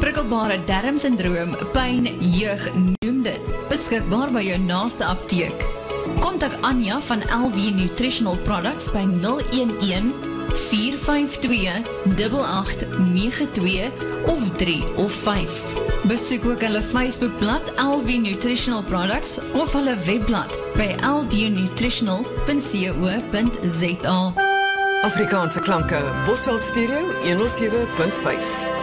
prikkelbare darmsindroom, pyn, jeug, noem dit. Beskikbaar by jou naaste apteek. Kontak Anja van LV Nutritional Products by 011 452 8892 of 3 of 5. Besoek ook hulle Facebookblad LV Nutritional Products of hulle webblad by lvnutritional.co.za. Afrikaanse klanke, Bosveld Stereo 107.5.